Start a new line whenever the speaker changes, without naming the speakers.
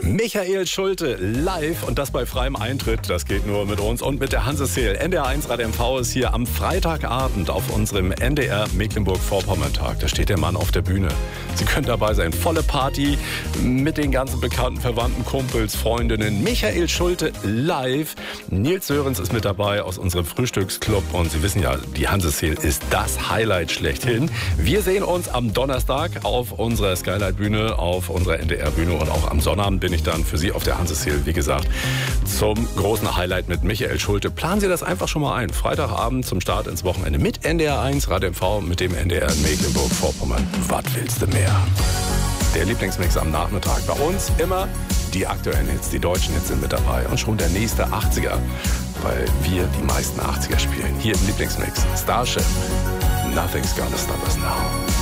Michael Schulte live und das bei freiem Eintritt. Das geht nur mit uns und mit der Hanseseel. NDR1 Radio MV ist hier am Freitagabend auf unserem NDR Mecklenburg-Vorpommern-Tag. Da steht der Mann auf der Bühne. Sie können dabei sein. Volle Party mit den ganzen bekannten Verwandten, Kumpels, Freundinnen. Michael Schulte live. Nils Sörensen ist mit dabei aus unserem Frühstücksclub. Und Sie wissen ja, die Hanseseel ist das Highlight schlechthin. Wir sehen uns am Donnerstag auf unserer Skylight-Bühne, auf unserer NDR-Bühne und auch am Sonnabend bin ich dann für Sie auf der Hanseseel, wie gesagt, zum großen Highlight mit Michael Schulte. Planen Sie das einfach schon mal ein. Freitagabend zum Start ins Wochenende mit NDR1, Radio MV, mit dem NDR in Mecklenburg-Vorpommern. Was willst du mehr? Der Lieblingsmix am Nachmittag. Bei uns immer die aktuellen Hits, die deutschen Hits sind mit dabei. Und schon der nächste 80er, weil wir die meisten 80er spielen. Hier im Lieblingsmix Starship. Nothing's gonna stop us now.